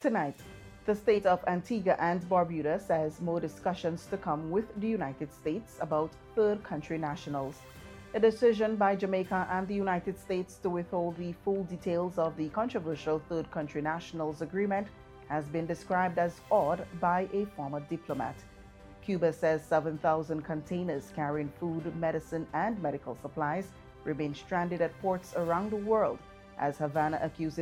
Tonight, the state of Antigua and Barbuda says more discussions to come with the United States about third country nationals. A decision by Jamaica and the United States to withhold the full details of the controversial third country nationals agreement has been described as odd by a former diplomat. Cuba says 7,000 containers carrying food, medicine, and medical supplies remain stranded at ports around the world as Havana accuses